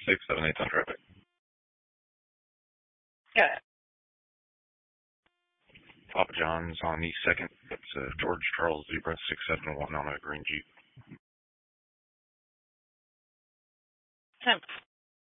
678 on traffic. Yeah. Papa John's on East 2nd. That's George Charles Zebra 671 on a green Jeep. 10.